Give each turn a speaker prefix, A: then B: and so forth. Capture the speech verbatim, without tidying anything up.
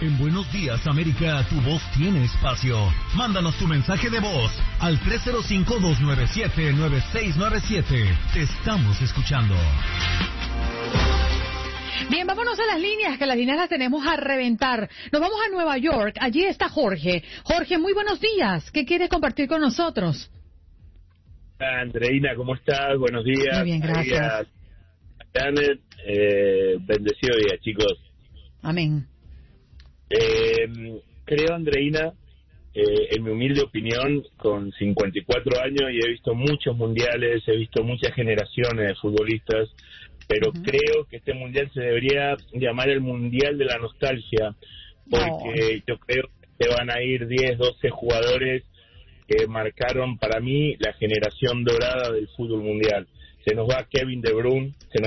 A: En Buenos Días, América, tu voz tiene espacio. Mándanos tu mensaje de voz al tres cero cinco, dos nueve siete, nueve seis nueve siete. Te estamos escuchando.
B: Bien, vámonos a las líneas, que las líneas las tenemos a reventar. Nos vamos a Nueva York. Allí está Jorge. Jorge, muy buenos días. ¿Qué quieres compartir con nosotros?
C: Andreina, ¿cómo estás? Buenos días.
B: Muy bien, gracias.
C: Janet, eh, bendecido día, chicos.
B: Amén.
C: Eh, creo, Andreina, eh, en mi humilde opinión, con cincuenta y cuatro años y he visto muchos mundiales, he visto muchas generaciones de futbolistas, pero uh-huh. creo que este mundial se debería llamar el Mundial de la Nostalgia, porque no. yo creo que van a ir diez, doce jugadores que marcaron para mí la generación dorada del fútbol mundial. Se nos va Kevin De Bruyne, se nos